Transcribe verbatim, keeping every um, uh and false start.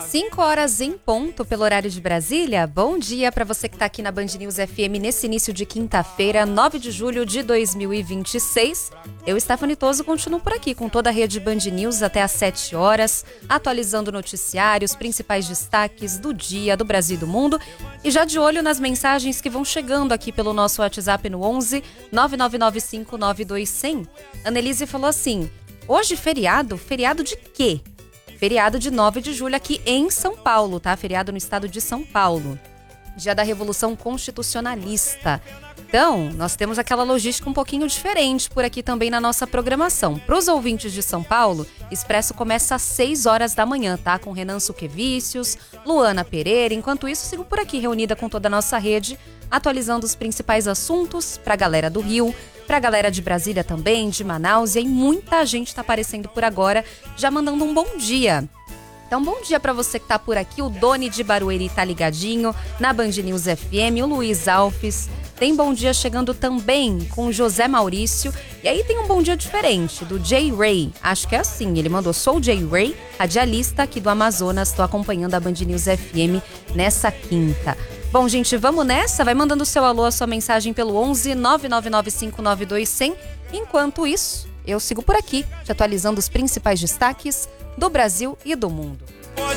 cinco horas em ponto pelo horário de Brasília. Bom dia para você que está aqui na Band News F M nesse início de quinta-feira, nove de julho de dois mil e vinte e seis. Eu, Stephanie Toso, continuo por aqui com toda a rede Band News até às sete horas, atualizando noticiários, principais destaques do dia, do Brasil e do mundo. E já de olho nas mensagens que vão chegando aqui pelo nosso WhatsApp no onze nove nove nove cinco nove dois zero zero. Annelise falou assim: hoje feriado? Feriado de quê? Feriado de nove de julho aqui em São Paulo, tá? Feriado no estado de São Paulo. Dia da Revolução Constitucionalista. Então, nós temos aquela logística um pouquinho diferente por aqui também na nossa programação. Para os ouvintes de São Paulo, Expresso começa às seis horas da manhã, tá? Com Renan Suquevicius, Luana Pereira. Enquanto isso, sigo por aqui reunida com toda a nossa rede, atualizando os principais assuntos para a galera do Rio, para a galera de Brasília também, de Manaus, e aí muita gente está aparecendo por agora, já mandando um bom dia. Então, bom dia para você que tá por aqui. O Doni de Barueri tá ligadinho na Band News F M, o Luiz Alves. Tem bom dia chegando também com o José Maurício. E aí tem um bom dia diferente, do Jay Ray. Acho que é assim, ele mandou: sou o Jay Ray, radialista aqui do Amazonas. Estou acompanhando a Band News F M nessa quinta. Bom, gente, vamos nessa? Vai mandando o seu alô, a sua mensagem pelo onze nove nove nove cinco nove dois zero zero. Enquanto isso, eu sigo por aqui, te atualizando os principais destaques do Brasil e do mundo.